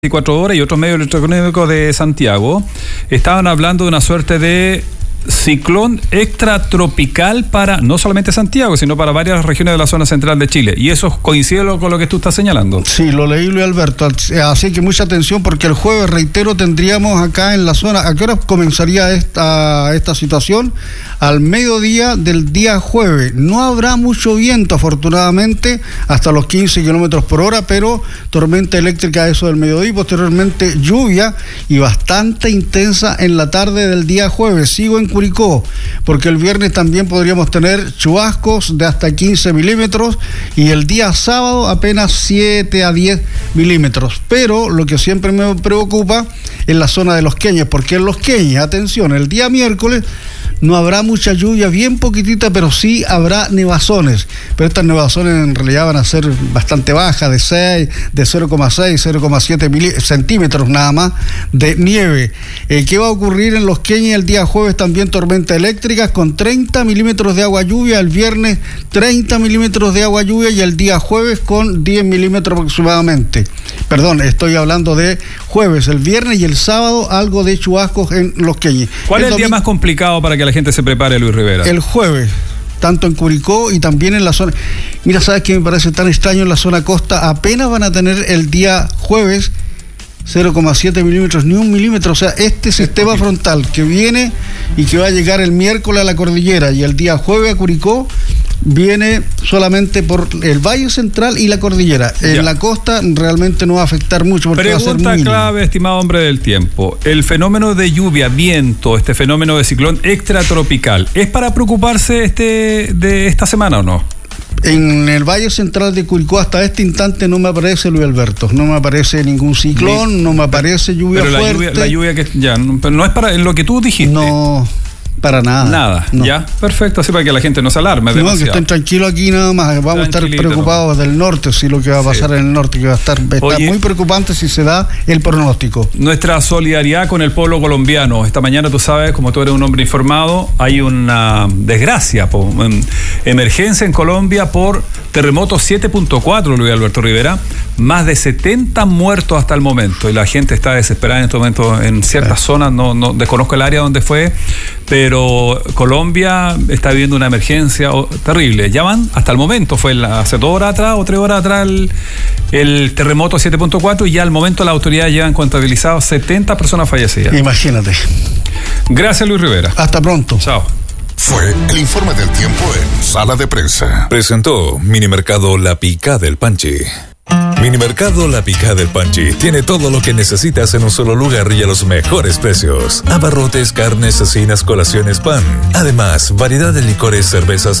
24 horas y otros medios electrónicos de Santiago estaban hablando de una suerte de ciclón extratropical para no solamente Santiago, sino para varias regiones de la zona central de Chile. ¿Y eso coincide con lo que tú estás señalando? Sí, lo leí, Luis Alberto. Así que mucha atención porque el jueves, reitero, tendríamos acá en la zona. ¿A qué hora comenzaría esta situación? Al mediodía del día jueves. No habrá mucho viento, afortunadamente, hasta los 15 kilómetros por hora, pero tormenta eléctrica a eso del mediodía y posteriormente lluvia y bastante intensa en la tarde del día jueves. Sigo en Curicó, porque el viernes también podríamos tener chubascos de hasta 15 milímetros y el día sábado apenas 7 a 10 milímetros. Pero lo que siempre me preocupa es la zona de Los Queñes, porque en Los Queñes, atención, el día miércoles no habrá mucha lluvia, bien poquitita, pero sí habrá nevazones. Pero estas nevazones en realidad van a ser bastante bajas, de 0,6, 0,7 centímetros nada más de nieve. ¿Qué va a ocurrir en Los Queñes el día jueves? También tormenta eléctrica con 30 milímetros de agua lluvia, el viernes 30 milímetros de agua lluvia y el día jueves con 10 milímetros aproximadamente. Perdón, estoy hablando de jueves, el viernes y el sábado algo de chubascos en Los Queñes. ¿Cuál es el día más complicado para que la gente se prepare, Luis Rivera? El jueves, tanto en Curicó y también en la zona. Mira, ¿sabes qué me parece tan extraño? En la zona costa apenas van a tener el día jueves 0,7 milímetros, ni 1 milímetro. O sea, este sistema frontal que viene y que va a llegar el miércoles a la cordillera y el día jueves a Curicó, viene solamente por el Valle Central y la cordillera. En la costa realmente no va a afectar mucho porque pregunta va a ser muy clave, estimado hombre del tiempo. El fenómeno de lluvia, viento, este fenómeno de ciclón extratropical, ¿es para preocuparse de esta semana o no? En el Valle Central de Curicó hasta este instante no me aparece, Luis Alberto, no me aparece ningún ciclón, no me aparece lluvia fuerte. Pero la lluvia que pero no es para lo que tú dijiste. No, para nada. Nada, no. Ya, perfecto, así para que la gente no se alarme. No, que estén tranquilos aquí nada más, vamos a estar preocupados del norte, si lo que va a pasar en el norte, que va a estar muy preocupante si se da el pronóstico. Nuestra solidaridad con el pueblo colombiano. Esta mañana, tú sabes, como tú eres un hombre informado, hay una desgracia, emergencia en Colombia por terremoto 7.4, Luis Alberto Rivera, más de 70 muertos hasta el momento, y la gente está desesperada en este momento en ciertas zonas, no desconozco el área donde fue, pero Colombia está viviendo una emergencia terrible. Ya van, hasta el momento, fue hace 2 horas atrás o 3 horas atrás el terremoto 7.4 y ya al momento las autoridades llevan contabilizado 70 personas fallecidas. Imagínate. Gracias, Luis Rivera. Hasta pronto. Chao. Fue el informe del tiempo en Sala de Prensa. Presentó Minimercado La Picada del Panchi. Minimercado La Picada del Panchi tiene todo lo que necesitas en un solo lugar y a los mejores precios. Abarrotes, carnes, cecinas, colaciones, pan. Además, variedad de licores, cervezas